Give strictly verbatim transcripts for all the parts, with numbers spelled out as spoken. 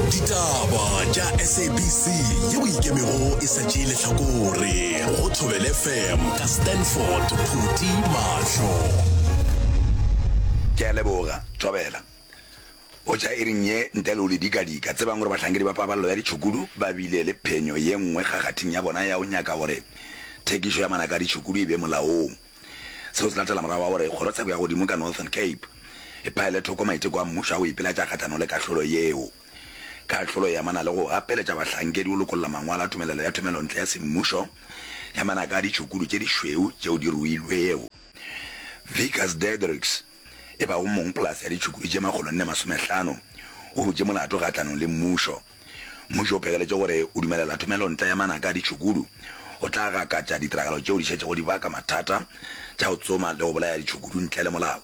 Ditaba tša S A B C yeo ikemego e sa tšeele hlakore go Thobela F M ka Stanford Phuti Mahlo. Ke a leboga Thobela. O tša e reng ye ntele o le dikadika tsebang gore bahlankedi ba paballo ya ditšhukudu ba bile le phenyo ye nngwe kgakgathing ya bona ya o nyaka gore thekišo ya manaka a ditšhukudu e be molaong. Seo se latela morago wa gore kgorotsheko ya godimo ka Northern Cape e paele thoko maiteko a mmušo a go ipeeletša kgahlano le kahlolo yeo. Kahlolo ya mana le go gapeletša bahlankedi o lokolola mangwalo a tumelelo ya thomelontle ya semmušo ya manaka a ditšhukudu tše dišweu tšeo di ruilwego. Vickers Dedricks e ba go mong polase ya ditšhukudu tše makgolo nne masomehlano o botše molato kgahlanong le mmušo. Mmušo o phegeletše gore o dumelela thomelontle ya manaka a ditšhukudu o tla gakatša ditiragalo tšeo di šetšego di baka mathata tša go tsoma le go bolaya ditšhukudu ntle le molao.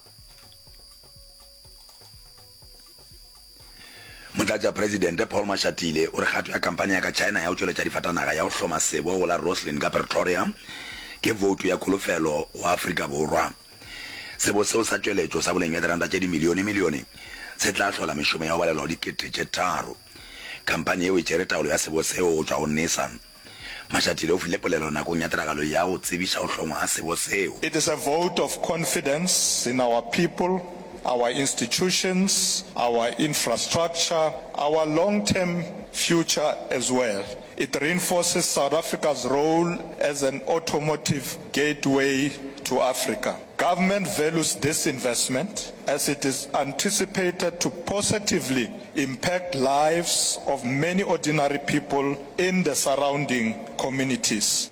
Motlatša presidente Paul Mashatile o re kgato ya kampanye ya ka China ya go tšweletša difatanaga ya go hloma sebo go la Roslyn ka Pretoria ke voutu ya kholofelo go Afrika Borwa. Sebo seo sa tšweletšo sa boleng ya diranta tše dimilione milione se tla hlola mešomo ya go balelwa dikete tše tharo. Kampanye eo e tšere taolo ya sebo seo go tšwa go Nissan. Mashatile o file polelo nakong ya tiragalo ya go tsebiša go hlongwa ga sebo seo. It is a vote of confidence in our people, our institutions, our infrastructure, our long-term future as well. It reinforces South Africa's role as an automotive gateway to Africa. Government values this investment as it is anticipated to positively impact lives of many ordinary people in the surrounding communities.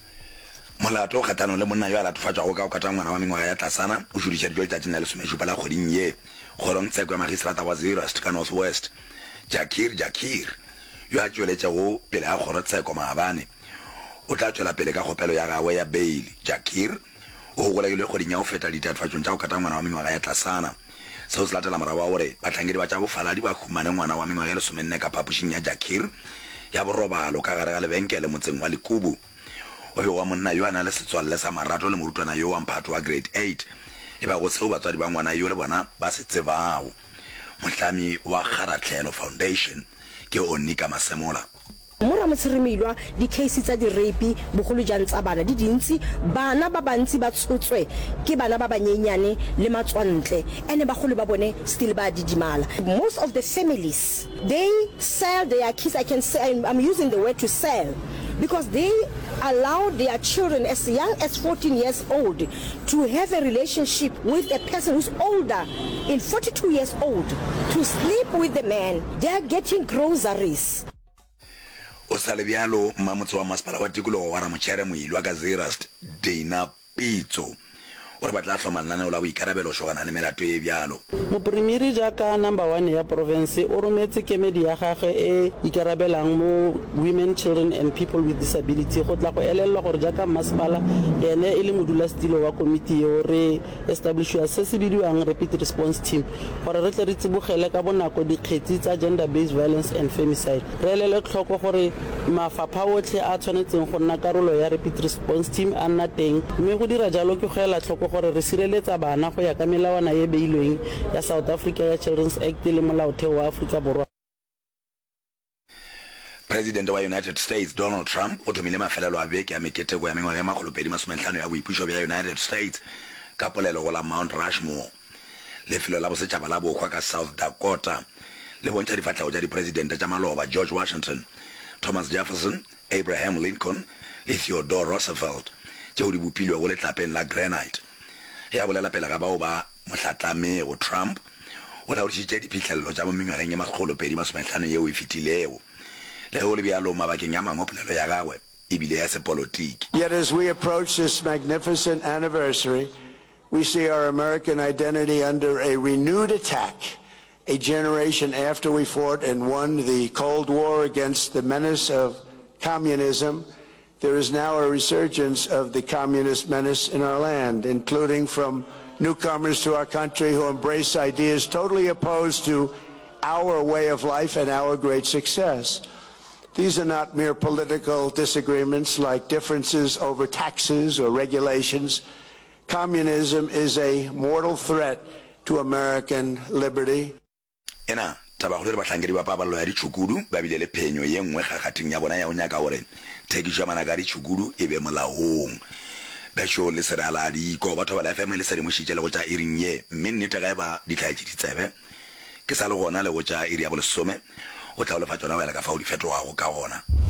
Molato kgatlhanong le monna yo a latofatšwago ka go kata ngwana wa mengwaga ya tlasana o šodiša dijo letšatšing la lesomešupa la kgweding ye kgorongtsheko ya magistrata wa Zeerust ka North West Jakir Jakir yo a tšweletšego pele ga kgorotsheko maabane o tla tšwela pele ka kgopelo ya gagwe ya bail. Jakir o golegilwe kgweding ya go feta ditatofatšong tša go kata ngwana wa mengwaga ya tlasana. Seo se latela morago wa gore bahlankedi ba tša bofaladi ba humane ngwana wa mengwaga ya lesomenne ka phapošing ya Jakir ya borobalo ka gare ga lebenkele motseng wa Lekubu. O be wa monna yo a na le setswalle sa marato le morutwana yo wa mphato wa grade eight e ba go seo batswadi ba ngwana yo le bona ba se tsebago. Mohlami wa Kgaratlhelo Foundation ke Onika Masemola. Mora motshirimilwa di case tsa di rape bogolo jang tsa bana di dintsi bana ba bantsi ba tshotswe ke bana ba banyenyane le matswantle ene bagolo ba bone still ba didimala. Most of the families they sell their kids. I can say I'm, I'm using the word to sell because they allow their children as young as fourteen years old to have a relationship with a person who's older in forty-two years old to sleep with the man. They are getting groceries. O sa le bjalo mmamotse wa masepala wa tikologo wa Ramotšhere Moilwa ka Zeerust Dana Pitso o re ba tla hloma lenaneo la boikarabelo šogana le melato e bjalo. Moprimiri jaaka number one ya province o rometse kemedi ya gagwe e ikarabelang mo women, children and people with disability go tla go elelwa gore jaaka masepala ene e le modulasetilo wa komiti yo re establishwa se se bidiwang rapid response team gore re tle re tsibogele ka bonako dikgetsi tsa gender based violence and femicide. Re elele tlhoko gore mafapha otlhe a tshwanetseng go nna karolo ya rapid response team a nna teng mme go dira jalo ke go ela tlhoko gore re sireletsa bana go ya ka melawana ye beilweng ya South Africa ya Children's Act le molaotheo wa Afrika Borwa. President wa United States Donald Trump o thomile mafelelo a beke ya meketeko ya mengwaga ya makgolopedi masomehlano ya boipušo bja United States ka polelo go la Mount Rushmore lefelo la bosetšhaba la bokgwa ka South Dakota le bontšha difatlhego tša dipresidente tša maloba George Washington, Thomas Jefferson, Abraham Lincoln le Theodore Roosevelt tšeo di bopilwe go letlapeng la Granite. Ya bolela pele ga bao ba mohlatlame Trump o laodišitše diphihlelelo tša mengwageng ya makgolopedi masomehlano yeo e fetilego le go le bjalo mabakeng ya mangwe polelo ya gagwe e bile ya sepolotiki. Yet as we approach this magnificent anniversary, we see our American identity under a renewed attack. A generation after we fought and won the Cold War against the menace of communism, there is now a resurgence of the communist menace in our land, including from newcomers to our country who embrace ideas totally opposed to our way of life and our great success. These are not mere political disagreements like differences over taxes or regulations. Communism is a mortal threat to American liberty. Ena taba go le batlhankedi ba paballo ya ditšhukudu ba bile le phenyo ye nngwe gagating ya bona ya o nyaka gore thekišo ya manaka a ditšhukudu e be molaong bešo le serala diko batho ba la F M le sedimošitše le go tša iring ye mme nnete ga e ba ditlhaetše ditsebe ke sa le gona le go tša iri ya bolesome o tla o lefa tsona wela ka fa o di fetogago ka gona